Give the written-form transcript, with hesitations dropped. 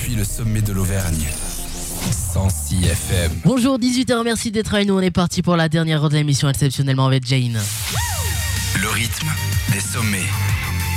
depuis le sommet de l'Auvergne. 106 FM. Bonjour, 18h, merci d'être avec nous. On est parti pour la dernière heure de l'émission exceptionnellement avec Jane. Le rythme des sommets.